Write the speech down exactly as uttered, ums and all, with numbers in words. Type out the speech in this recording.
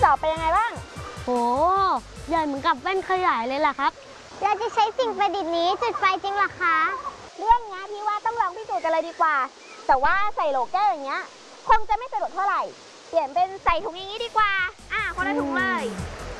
สอบเป็นยังไงบ้างโหใหญ่เหมือนกับแว่นขยายเลยล่ะครับเราจะใช้สิ่งประดิษฐ์นี้จุดไฟจริงหรอคะเรื่องนี้พี่ว่าต้องลองพิสูจน์กันเลยดีกว่าแต่ว่าใส่โหลแก้วอย่างเงี้ยคงจะไม่สะดวกเท่าไหร่เปลี่ยนเป็นใส่ถุงอย่างนี้ดีกว่าอ่ะคนละถุงเลย